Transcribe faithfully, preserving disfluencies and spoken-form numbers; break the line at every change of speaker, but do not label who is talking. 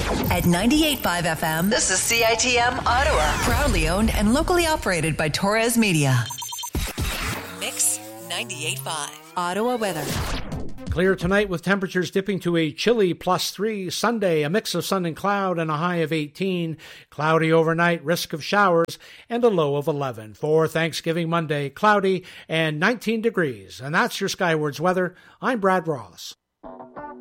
At ninety-eight point five F M, this is C I T M Ottawa. Proudly owned and locally operated by Torres Media. Mix ninety-eight point five. Ottawa weather.
Clear tonight with temperatures dipping to a chilly plus three. Sunday, a mix of sun and cloud and a high of eighteen. Cloudy overnight, risk of showers, and a low of eleven. For Thanksgiving Monday, cloudy and nineteen degrees. And that's your Skywards weather. I'm Brad Ross.